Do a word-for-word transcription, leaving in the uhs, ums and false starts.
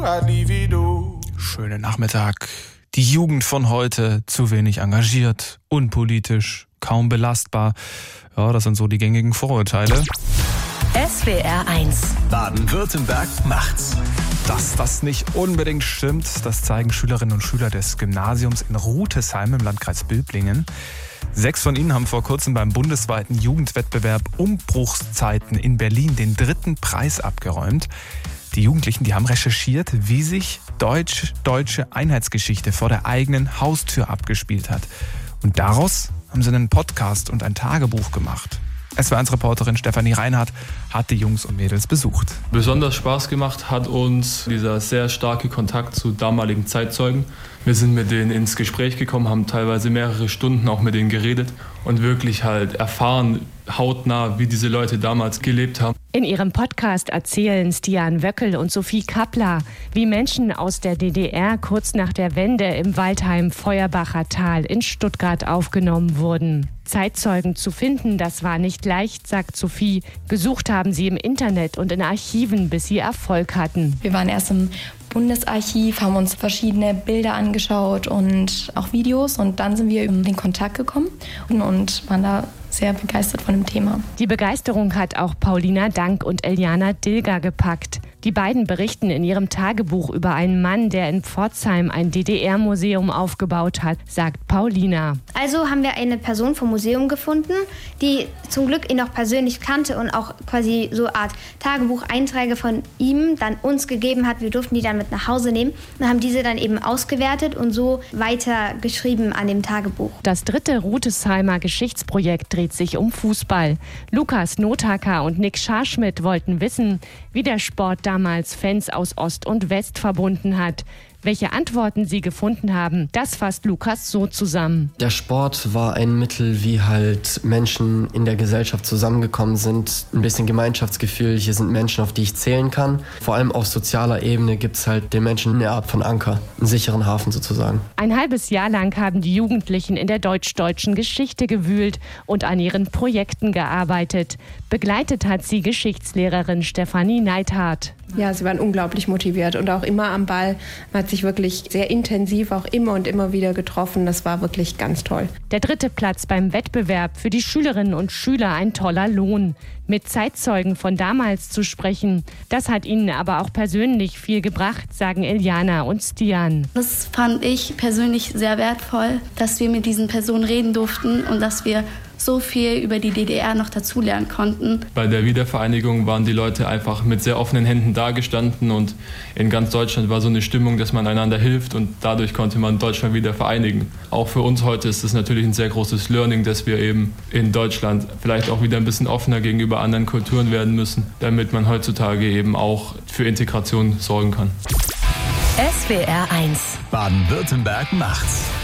Schönen Nachmittag. Die Jugend von heute zu wenig engagiert, unpolitisch, kaum belastbar. Ja, das sind so die gängigen Vorurteile. S W R eins. Baden-Württemberg macht's. Dass das nicht unbedingt stimmt, das zeigen Schülerinnen und Schüler des Gymnasiums in Rutesheim im Landkreis Böblingen. Sechs von ihnen haben vor kurzem beim bundesweiten Jugendwettbewerb Umbruchszeiten in Berlin den dritten Preis abgeräumt. Die Jugendlichen, die haben recherchiert, wie sich Deutsch, deutsche Einheitsgeschichte vor der eigenen Haustür abgespielt hat. Und daraus haben sie einen Podcast und ein Tagebuch gemacht. S W R eins Reporterin Stefanie Reinhardt hat die Jungs und Mädels besucht. Besonders Spaß gemacht hat uns dieser sehr starke Kontakt zu damaligen Zeitzeugen. Wir sind mit denen ins Gespräch gekommen, haben teilweise mehrere Stunden auch mit denen geredet und wirklich halt erfahren, hautnah, wie diese Leute damals gelebt haben. In ihrem Podcast erzählen Stian Wöckel und Sophie Kappler, wie Menschen aus der D D R kurz nach der Wende im Waldheim-Feuerbacher Tal in Stuttgart aufgenommen wurden. Zeitzeugen zu finden, das war nicht leicht, sagt Sophie. Gesucht haben sie im Internet und in Archiven, bis sie Erfolg hatten. Wir waren erst im Bundesarchiv, haben uns verschiedene Bilder angeschaut und auch Videos. Und dann sind wir in den Kontakt gekommen und waren da sehr begeistert von dem Thema. Die Begeisterung hat auch Paulina Dank und Eliana Dilger gepackt. Die beiden berichten in ihrem Tagebuch über einen Mann, der in Pforzheim ein D D R-Museum aufgebaut hat, sagt Paulina. Also haben wir eine Person vom Museum gefunden, die zum Glück ihn auch persönlich kannte und auch quasi so eine Art Tagebucheinträge von ihm dann uns gegeben hat. Wir durften die dann mit nach Hause nehmen und haben diese dann eben ausgewertet und so weiter geschrieben an dem Tagebuch. Das dritte Rutesheimer Geschichtsprojekt dreht sich um Fußball. Lukas Nothacker und Nick Scharschmidt wollten wissen, wie der Sport damals Fans aus Ost und West verbunden hat. Welche Antworten sie gefunden haben, das fasst Lukas so zusammen. Der Sport war ein Mittel, wie halt Menschen in der Gesellschaft zusammengekommen sind. Ein bisschen Gemeinschaftsgefühl, hier sind Menschen, auf die ich zählen kann. Vor allem auf sozialer Ebene gibt es halt den Menschen eine Art von Anker, einen sicheren Hafen sozusagen. Ein halbes Jahr lang haben die Jugendlichen in der deutsch-deutschen Geschichte gewühlt und an ihren Projekten gearbeitet. Begleitet hat sie Geschichtslehrerin Stefanie Neidhardt. Ja, sie waren unglaublich motiviert und auch immer am Ball. Man hat sich wirklich sehr intensiv auch immer und immer wieder getroffen. Das war wirklich ganz toll. Der dritte Platz beim Wettbewerb, für die Schülerinnen und Schüler ein toller Lohn. Mit Zeitzeugen von damals zu sprechen, das hat ihnen aber auch persönlich viel gebracht, sagen Eliana und Stian. Das fand ich persönlich sehr wertvoll, dass wir mit diesen Personen reden durften und dass wir so viel über die D D R noch dazulernen konnten. Bei der Wiedervereinigung waren die Leute einfach mit sehr offenen Händen dagestanden und in ganz Deutschland war so eine Stimmung, dass man einander hilft und dadurch konnte man Deutschland wieder vereinigen. Auch für uns heute ist es natürlich ein sehr großes Learning, dass wir eben in Deutschland vielleicht auch wieder ein bisschen offener gegenüber anderen Kulturen werden müssen, damit man heutzutage eben auch für Integration sorgen kann. S W R eins. Baden-Württemberg macht's.